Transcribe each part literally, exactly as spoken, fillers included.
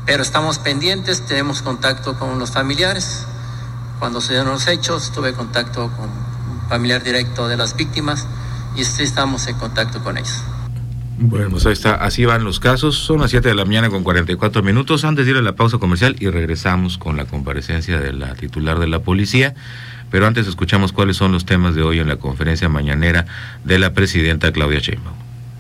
Pero estamos pendientes, tenemos contacto con los familiares. Cuando se dieron los hechos, tuve contacto con un familiar directo de las víctimas y sí estamos en contacto con ellos. Bueno, pues ahí está, así van los casos. Son las siete de la mañana con cuarenta y cuatro minutos. Antes de ir a la pausa comercial y regresamos con la comparecencia de la titular de la policía. Pero antes escuchamos cuáles son los temas de hoy en la conferencia mañanera de la presidenta Claudia Sheinbaum.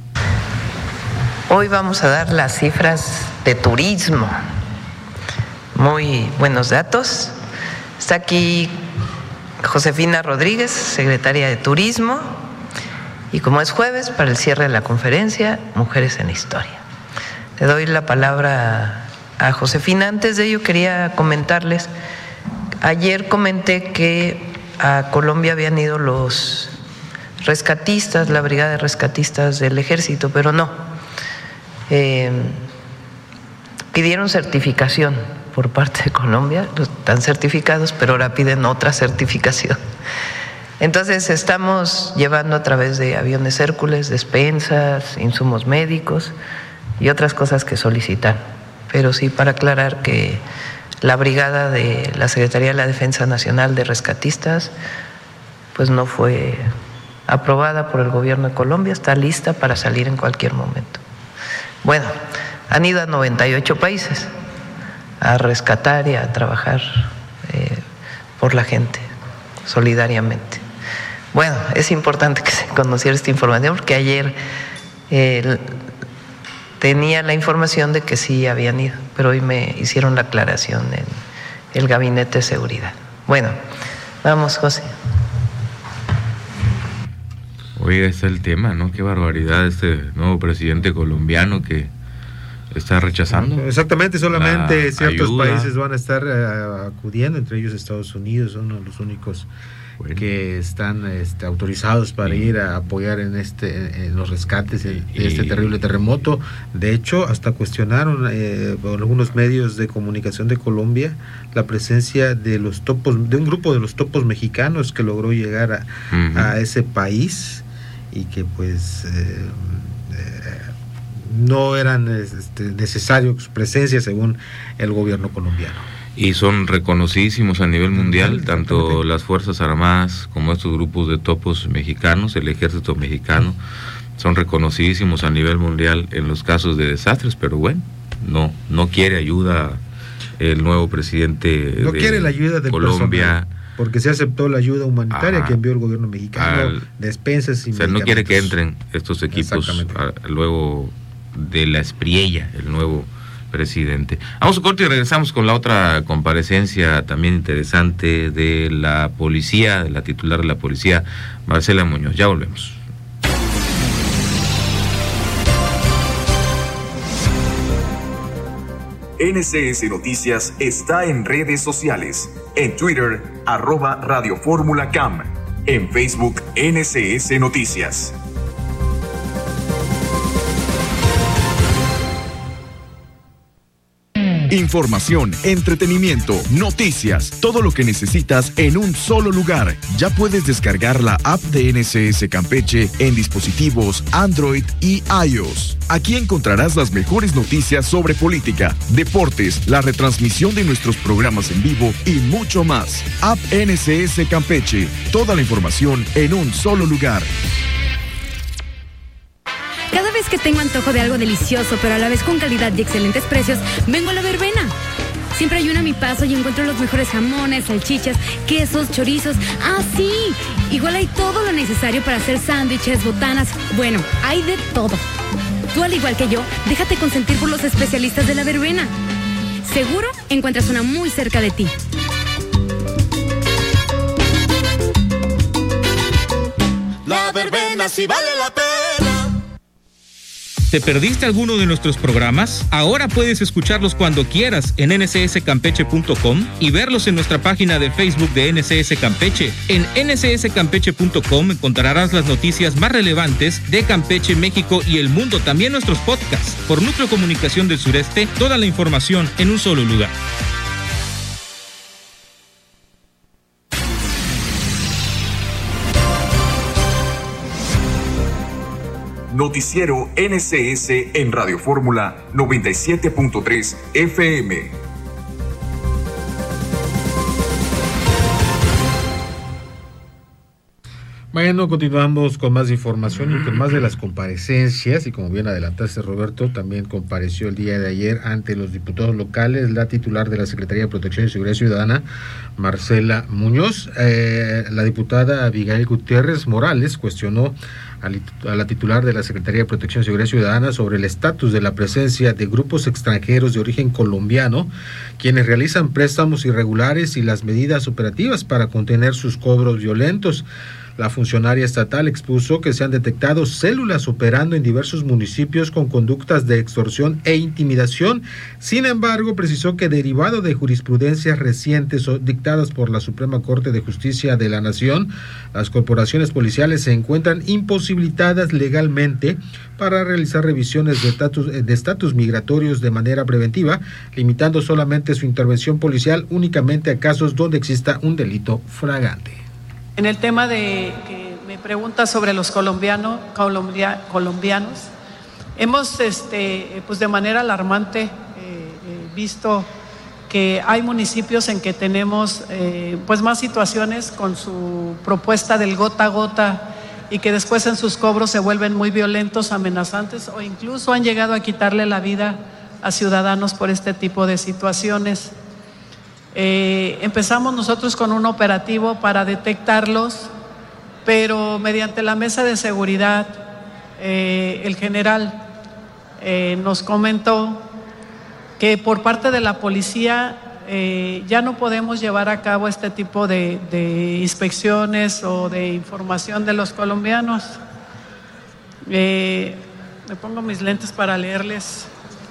Hoy vamos a dar las cifras de turismo. Muy buenos datos. Está aquí Josefina Rodríguez, secretaria de Turismo. Y como es jueves, para el cierre de la conferencia, Mujeres en la Historia. Le doy la palabra a Josefina. Antes de ello quería comentarles, ayer comenté que a Colombia habían ido los rescatistas, la brigada de rescatistas del ejército, pero no. Eh, pidieron certificación por parte de Colombia, están certificados, pero ahora piden otra certificación. Entonces estamos llevando a través de aviones Hércules despensas, insumos médicos y otras cosas que solicitan. Pero sí, para aclarar que la brigada de la Secretaría de la Defensa Nacional de Rescatistas pues no fue aprobada por el gobierno de Colombia, está lista para salir en cualquier momento. Bueno, han ido a noventa y ocho países a rescatar y a trabajar eh, por la gente, solidariamente. Bueno, es importante que se conociera esta información porque ayer eh, tenía la información de que sí habían ido, pero hoy me hicieron la aclaración en el Gabinete de Seguridad. Bueno, vamos, José. Oiga, está el tema, ¿no? Qué barbaridad este nuevo presidente colombiano que está rechazando. Exactamente, solamente ciertos ayuda. países van a estar uh, acudiendo, entre ellos Estados Unidos, uno de los únicos bueno. que están este, autorizados para sí. ir a apoyar en este en los rescates de y, este terrible terremoto. De hecho, hasta cuestionaron eh, algunos medios de comunicación de Colombia la presencia de los topos, de un grupo de los topos mexicanos que logró llegar a, uh-huh. a ese país y que pues eh, eh, no eran este, necesarios su presencia según el gobierno colombiano. Y son reconocidísimos a nivel mundial, tanto las Fuerzas Armadas como estos grupos de topos mexicanos, el ejército mexicano, son reconocidísimos a nivel mundial en los casos de desastres, pero bueno, no, no quiere ayuda el nuevo presidente no de quiere la ayuda de Colombia. Personal, porque se aceptó la ayuda humanitaria ah, que envió el gobierno mexicano, al, despensas y o sea, no quiere que entren estos equipos a, luego de la espriella, el nuevo presidente. Vamos a corte y regresamos con la otra comparecencia también interesante de la policía, de la titular de la policía, Marcela Muñoz. Ya volvemos. N C S Noticias está en redes sociales. En Twitter, arroba Radio Fórmula Cam. En Facebook, N C S Noticias. Información, entretenimiento, noticias, todo lo que necesitas en un solo lugar. Ya puedes descargar la app de N C S Campeche en dispositivos Android y iOS. Aquí encontrarás las mejores noticias sobre política, deportes, la retransmisión de nuestros programas en vivo y mucho más. App N C S Campeche, toda la información en un solo lugar. Cada vez que tengo antojo de algo delicioso, pero a la vez con calidad y excelentes precios, vengo a La Verbena. Siempre ayuno a mi paso y encuentro los mejores jamones, salchichas, quesos, chorizos. ¡Ah, sí! Igual hay todo lo necesario para hacer sándwiches, botanas. Bueno, hay de todo. Tú, al igual que yo, déjate consentir por los especialistas de La Verbena. Seguro encuentras una muy cerca de ti. La Verbena sí vale la pena. ¿Te perdiste alguno de nuestros programas? Ahora puedes escucharlos cuando quieras en N C S Campeche punto com y verlos en nuestra página de Facebook de N C S Campeche. En N C S Campeche punto com encontrarás las noticias más relevantes de Campeche, México y el mundo, también nuestros podcasts. Por Núcleo Comunicación del Sureste, toda la información en un solo lugar. Noticiero N C S en Radio Fórmula noventa y siete punto tres F M. Bueno, continuamos con más información y con más de las comparecencias, y como bien adelantaste, Roberto, también compareció el día de ayer ante los diputados locales la titular de la Secretaría de Protección y Seguridad Ciudadana, Marcela Muñoz. Eh, la diputada Abigail Gutiérrez Morales cuestionó a la titular de la Secretaría de Protección y Seguridad Ciudadana sobre el estatus de la presencia de grupos extranjeros de origen colombiano, quienes realizan préstamos irregulares y las medidas operativas para contener sus cobros violentos. La funcionaria estatal expuso que se han detectado células operando en diversos municipios con conductas de extorsión e intimidación. Sin embargo, precisó que derivado de jurisprudencias recientes dictadas por la Suprema Corte de Justicia de la Nación, las corporaciones policiales se encuentran imposibilitadas legalmente para realizar revisiones de estatus de estatus migratorios de manera preventiva, limitando solamente su intervención policial únicamente a casos donde exista un delito flagrante. En el tema de que me pregunta sobre los colombianos, colombia, colombianos, hemos este, pues de manera alarmante eh, eh, visto que hay municipios en que tenemos eh, pues más situaciones con su propuesta del gota a gota y que después en sus cobros se vuelven muy violentos, amenazantes o incluso han llegado a quitarle la vida a ciudadanos por este tipo de situaciones. Eh, empezamos nosotros con un operativo para detectarlos, pero mediante la mesa de seguridad, eh, el general eh, nos comentó que por parte de la policía eh, ya no podemos llevar a cabo este tipo de, de inspecciones o de información de los colombianos. Eh, me pongo mis lentes para leerles.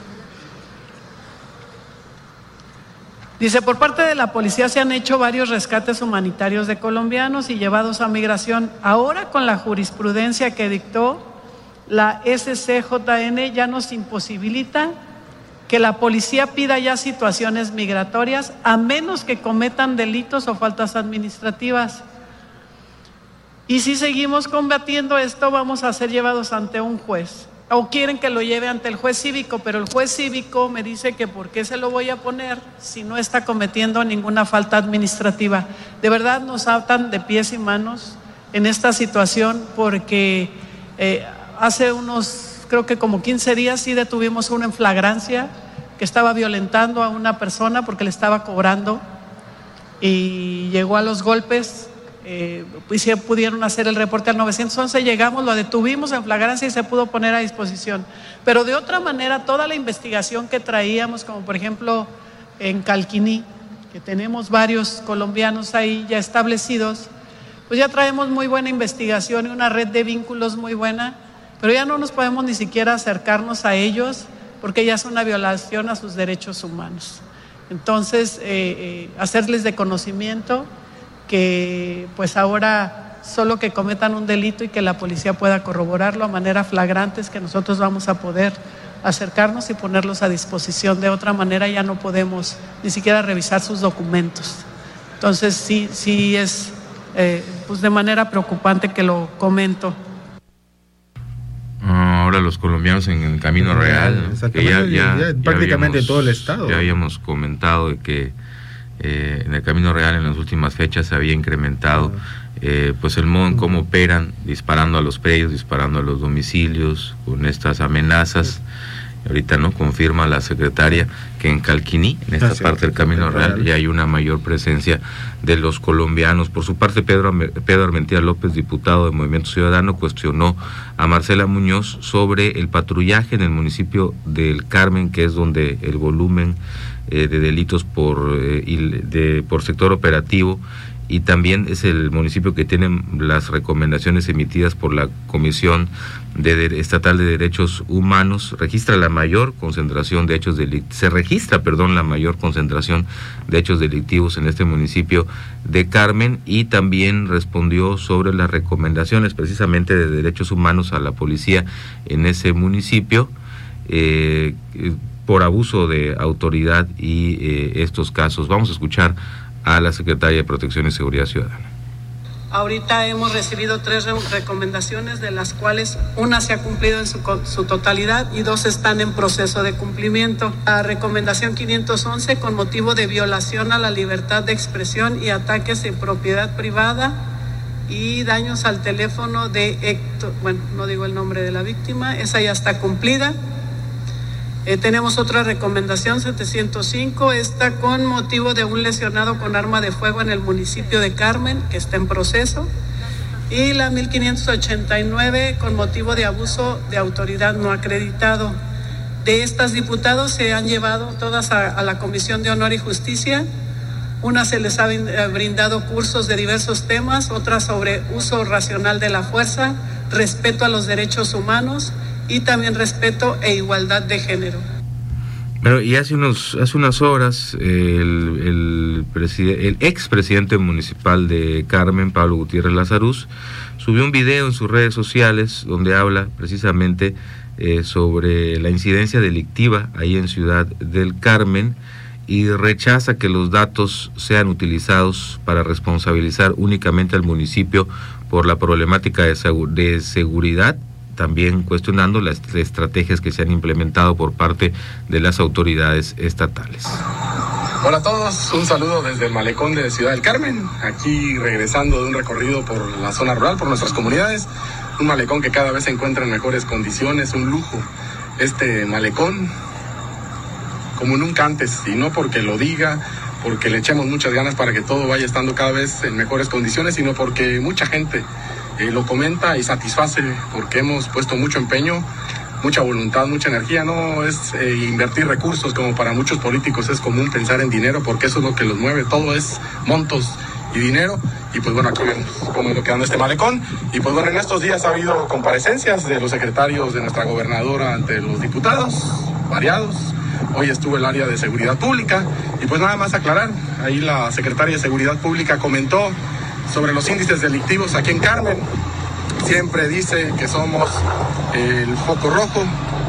Dice, por parte de la policía se han hecho varios rescates humanitarios de colombianos y llevados a migración. Ahora con la jurisprudencia que dictó la S C J N ya nos imposibilita que la policía pida ya situaciones migratorias a menos que cometan delitos o faltas administrativas. Y si seguimos combatiendo esto, vamos a ser llevados ante un juez. O quieren que lo lleve ante el juez cívico, pero el juez cívico me dice que por qué se lo voy a poner si no está cometiendo ninguna falta administrativa. De verdad nos atan de pies y manos en esta situación porque eh, hace unos, creo que como quince días sí detuvimos uno en flagrancia que estaba violentando a una persona porque le estaba cobrando y llegó a los golpes. Eh, pues si pudieron hacer el reporte al nueve once, llegamos, lo detuvimos en flagrancia y se pudo poner a disposición. Pero de otra manera, toda la investigación que traíamos, como por ejemplo en Calquiní, que tenemos varios colombianos ahí ya establecidos, pues ya traemos muy buena investigación y una red de vínculos muy buena, pero ya no nos podemos ni siquiera acercarnos a ellos porque ya es una violación a sus derechos humanos. Entonces, eh, eh, hacerles de conocimiento que pues ahora solo que cometan un delito y que la policía pueda corroborarlo a manera flagrante es que nosotros vamos a poder acercarnos y ponerlos a disposición. De otra manera ya no podemos ni siquiera revisar sus documentos. Entonces sí, sí es eh, pues de manera preocupante que lo comento. Ahora los colombianos en el Camino Real, ¿no? Que ya, ya, ya, prácticamente ya en todo el estado. Ya habíamos comentado de que Eh, en el Camino Real en las últimas fechas se había incrementado eh, pues el modo en cómo operan, disparando a los predios, disparando a los domicilios, con estas amenazas. Ahorita no confirma la secretaria que en Calquiní, en esta ah, sí, parte del Camino Real, ya hay una mayor presencia de los colombianos. Por su parte, Pedro, Pedro Armentía López, diputado de Movimiento Ciudadano, cuestionó a Marcela Muñoz sobre el patrullaje en el municipio del Carmen, que es donde el volumen eh, de delitos por, eh, de, por sector operativo, y también es el municipio que tiene las recomendaciones emitidas por la Comisión de, de, Estatal de Derechos Humanos, registra la mayor concentración de hechos delictivos, se registra, perdón, la mayor concentración de hechos delictivos en este municipio de Carmen, y también respondió sobre las recomendaciones precisamente de derechos humanos a la policía en ese municipio, eh, por abuso de autoridad y eh, estos casos. Vamos a escuchar a la Secretaria de Protección y Seguridad Ciudadana. Ahorita hemos recibido tres re- recomendaciones, de las cuales una se ha cumplido en su, su totalidad y dos están en proceso de cumplimiento. La recomendación quinientos once, con motivo de violación a la libertad de expresión y ataques en propiedad privada y daños al teléfono de Héctor, bueno, no digo el nombre de la víctima, esa ya está cumplida. Eh, tenemos otra recomendación, setecientos cinco, esta con motivo de un lesionado con arma de fuego en el municipio de Carmen, que está en proceso. Y la mil quinientos ochenta y nueve, con motivo de abuso de autoridad no acreditado. De estas, diputados, se han llevado todas a, a la Comisión de Honor y Justicia. Una se les ha brindado cursos de diversos temas, otras sobre uso racional de la fuerza, respeto a los derechos humanos y también respeto e igualdad de género. Bueno, y hace unos hace unas horas el, el, preside, el expresidente municipal de Carmen, Pablo Gutiérrez Lazaruz, subió un video en sus redes sociales donde habla precisamente eh, sobre la incidencia delictiva ahí en Ciudad del Carmen y rechaza que los datos sean utilizados para responsabilizar únicamente al municipio por la problemática de, segu- de seguridad, también cuestionando las estrategias que se han implementado por parte de las autoridades estatales. Hola a todos, un saludo desde el malecón de Ciudad del Carmen, aquí regresando de un recorrido por la zona rural, por nuestras comunidades, un malecón que cada vez se encuentra en mejores condiciones, un lujo este malecón como nunca antes, y no porque lo diga, porque le echemos muchas ganas para que todo vaya estando cada vez en mejores condiciones, sino porque mucha gente Eh, lo comenta y satisface, porque hemos puesto mucho empeño, mucha voluntad, mucha energía. No es eh, invertir recursos como para muchos políticos es común pensar en dinero, porque eso es lo que los mueve, todo es montos y dinero. Y pues bueno, aquí vemos cómo es lo que anda este malecón. Y pues bueno, en estos días ha habido comparecencias de los secretarios de nuestra gobernadora ante los diputados, variados. Hoy estuvo el área de seguridad pública y pues nada más aclarar, ahí la secretaria de seguridad pública comentó sobre los índices delictivos aquí en Carmen. Siempre dice que somos el foco rojo,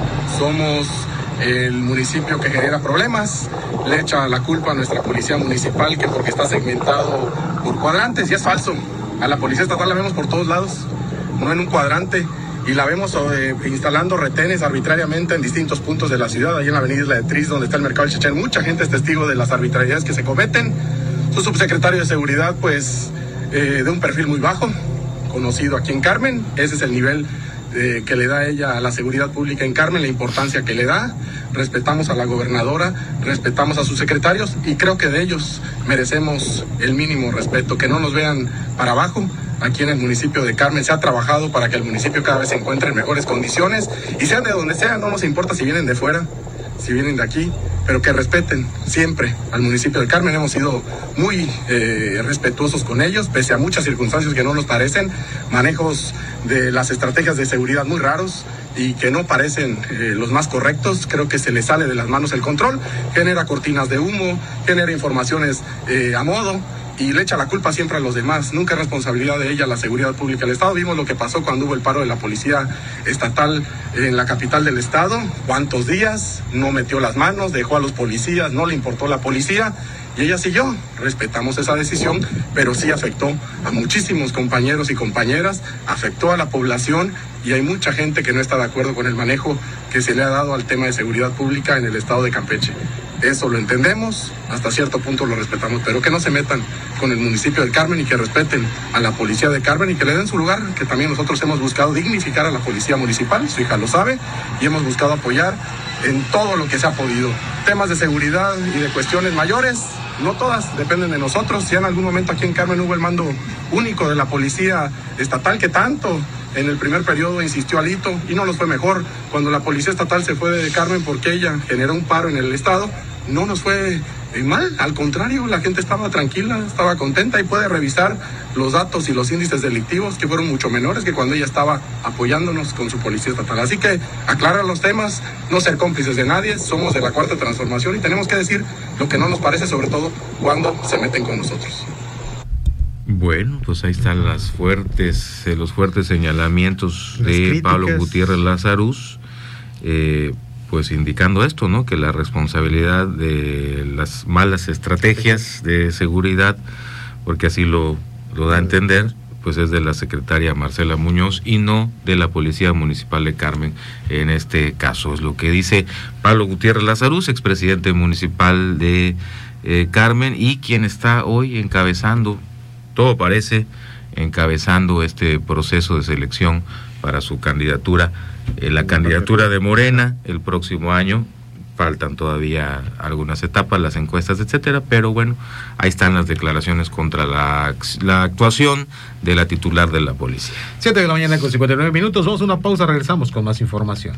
somos el municipio que genera problemas, le echa la culpa a nuestra policía municipal que porque está segmentado por cuadrantes, y es falso. A la policía estatal la vemos por todos lados, no en un cuadrante, y la vemos eh, instalando retenes arbitrariamente en distintos puntos de la ciudad, ahí en la avenida Isla de Tris, donde está el mercado del Chechén. Mucha gente es testigo de las arbitrariedades que se cometen. Su subsecretario de seguridad, pues, Eh, de un perfil muy bajo, conocido aquí en Carmen. Ese es el nivel eh, que le da ella a la seguridad pública en Carmen, la importancia que le da. Respetamos a la gobernadora, respetamos a sus secretarios y creo que de ellos merecemos el mínimo respeto, que no nos vean para abajo. Aquí en el municipio de Carmen se ha trabajado para que el municipio cada vez se encuentre en mejores condiciones, y sean de donde sean, no nos importa si vienen de fuera, si vienen de aquí, pero que respeten siempre al municipio del Carmen. Hemos sido muy eh, respetuosos con ellos, pese a muchas circunstancias que no nos parecen, manejos de las estrategias de seguridad muy raros y que no parecen eh, los más correctos. Creo que se le sale de las manos el control, genera cortinas de humo, genera informaciones eh, a modo, y le echa la culpa siempre a los demás. Nunca es responsabilidad de ella la seguridad pública del Estado. Vimos lo que pasó cuando hubo el paro de la policía estatal en la capital del Estado. ¿Cuántos días? No metió las manos, dejó a los policías, no le importó la policía, y ella siguió. Respetamos esa decisión, pero sí afectó a muchísimos compañeros y compañeras, afectó a la población, y hay mucha gente que no está de acuerdo con el manejo que se le ha dado al tema de seguridad pública en el estado de Campeche. Eso lo entendemos, hasta cierto punto lo respetamos, pero que no se metan con el municipio del Carmen y que respeten a la policía de Carmen y que le den su lugar, que también nosotros hemos buscado dignificar a la policía municipal, su hija lo sabe, y hemos buscado apoyar en todo lo que se ha podido. Temas de seguridad y de cuestiones mayores, no todas dependen de nosotros. Si en algún momento aquí en Carmen hubo el mando único de la policía estatal, que tanto en el primer periodo insistió Alito, y no nos fue mejor cuando la policía estatal se fue de Carmen porque ella generó un paro en el estado. No nos fue eh, mal, al contrario, la gente estaba tranquila, estaba contenta, y puede revisar los datos y los índices delictivos, que fueron mucho menores que cuando ella estaba apoyándonos con su policía estatal. Así que aclarar los temas, no ser cómplices de nadie, somos de la Cuarta Transformación y tenemos que decir lo que no nos parece, sobre todo cuando se meten con nosotros. Bueno, pues ahí están las fuertes, eh, los fuertes señalamientos de Pablo Gutiérrez Lazaruz, eh, pues indicando esto, ¿no? Que la responsabilidad de las malas estrategias de seguridad, porque así lo, lo da a entender, pues es de la secretaria Marcela Muñoz y no de la Policía Municipal de Carmen en este caso. Es lo que dice Pablo Gutiérrez Lazaruz, expresidente municipal de eh, Carmen, y quien está hoy encabezando, todo parece, encabezando este proceso de selección para su candidatura, eh, la candidatura de Morena el próximo año. Faltan todavía algunas etapas, las encuestas, etcétera, pero bueno, ahí están las declaraciones contra la, la actuación de la titular de la policía. siete de la mañana con cincuenta y nueve minutos, vamos a una pausa, regresamos con más información.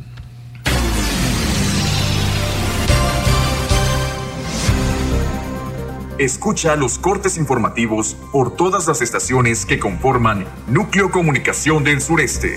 Escucha los cortes informativos por todas las estaciones que conforman Núcleo Comunicación del Sureste.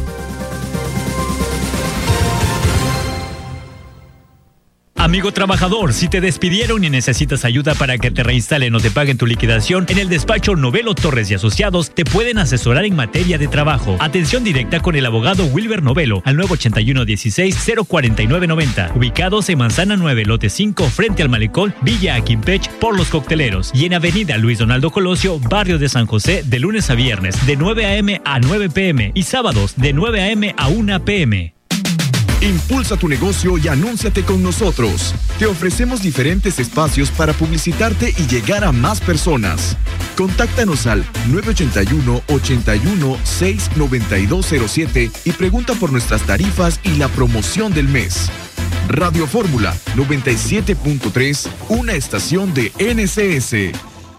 Amigo trabajador, si te despidieron y necesitas ayuda para que te reinstalen o te paguen tu liquidación, en el despacho Novelo Torres y Asociados te pueden asesorar en materia de trabajo. Atención directa con el abogado Wilber Novelo al nueve ocho uno, dieciséis, cero cuarenta y nueve noventa. Ubicados en Manzana nueve, lote cinco, frente al Malecón, Villa Aquimpech, por Los Cocteleros. Y en Avenida Luis Donaldo Colosio, barrio de San José, de lunes a viernes, de nueve a.m. a nueve p.m. y sábados, de nueve a.m. a una p.m. Impulsa tu negocio y anúnciate con nosotros. Te ofrecemos diferentes espacios para publicitarte y llegar a más personas. Contáctanos al nueve ocho uno, ocho uno, seis, nueve dos cero siete y pregunta por nuestras tarifas y la promoción del mes. Radio Fórmula noventa y siete punto tres, una estación de N C S.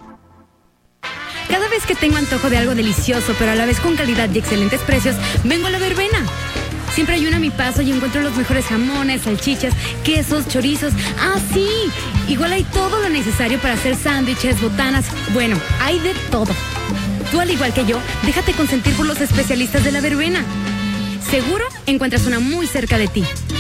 Cada vez que tengo antojo de algo delicioso, pero a la vez con calidad y excelentes precios, vengo a La Verbena. Siempre hay una a mi paso y encuentro los mejores jamones, salchichas, quesos, chorizos. ¡Ah, sí! Igual hay todo lo necesario para hacer sándwiches, botanas. Bueno, hay de todo. Tú, al igual que yo, déjate consentir por los especialistas de La Verbena. Seguro encuentras una muy cerca de ti.